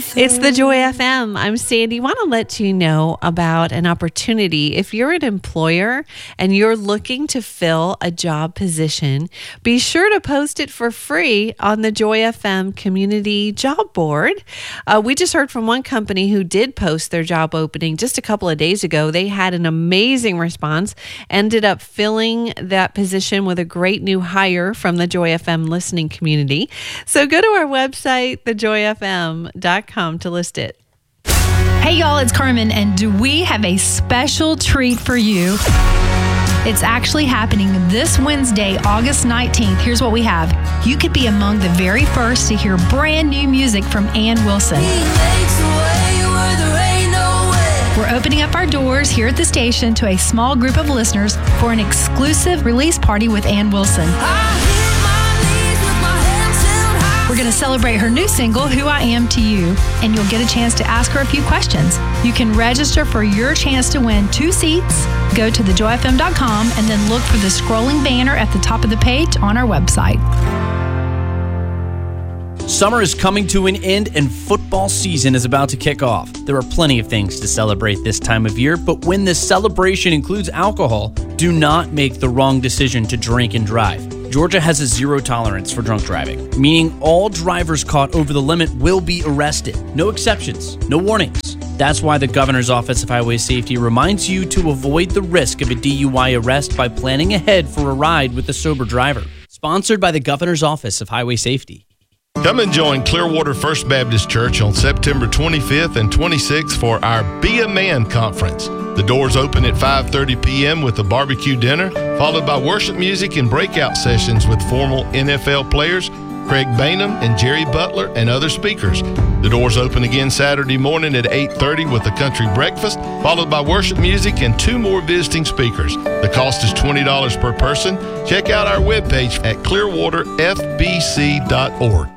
It's the Joy FM. I'm Sandy. I want to let you know about an opportunity. If you're an employer and you're looking to fill a job position, be sure to post it for free on the Joy FM community job board. We just heard from one company who did post their job opening just a couple of days ago. They had an amazing response, ended up filling that position with a great new hire from the Joy FM listening community. So go to our website, thejoyfm.com, to list it. Hey y'all, it's Carmen, and do we have a special treat for you? It's actually happening this Wednesday, August 19th. Here's what we have. You could be among the very first to hear brand new music from Ann Wilson. We're opening up our doors here at the station to a small group of listeners for an exclusive release party with Ann Wilson. We're going to celebrate her new single, Who I Am to You, and you'll get a chance to ask her a few questions. You can register for your chance to win 2 seats. Go to thejoyfm.com and then look for the scrolling banner at the top of the page on our website. Summer is coming to an end and football season is about to kick off. There are plenty of things to celebrate this time of year, but when this celebration includes alcohol, do not make the wrong decision to drink and drive. Georgia has a zero tolerance for drunk driving, meaning all drivers caught over the limit will be arrested. No exceptions, no warnings. That's why the Governor's Office of Highway Safety reminds you to avoid the risk of a DUI arrest by planning ahead for a ride with a sober driver. Sponsored by the Governor's Office of Highway Safety. Come and join Clearwater First Baptist Church on September 25th and 26th for our Be a Man Conference. The doors open at 5:30 p.m. with a barbecue dinner, followed by worship music and breakout sessions with formal NFL players, Craig Bainham and Jerry Butler, and other speakers. The doors open again Saturday morning at 8:30 with a country breakfast, followed by worship music and 2 more visiting speakers. The cost is $20 per person. Check out our webpage at clearwaterfbc.org.